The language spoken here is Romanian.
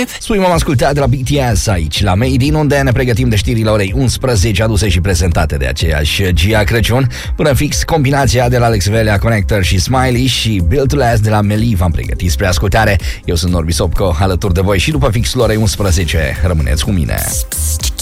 Spui, m-am ascultat de la BTS aici la Made in, unde ne pregătim de știrile orei 11, aduse și prezentate de aceeași Gia Crăciun. Până fix, combinația de la Alex Velea, Connector și Smiley și Built to Last de la Meli v-am pregătit spre ascultare. Eu sunt Norbi Sopco, alături de voi și după fixul orei 11 rămâneți cu mine.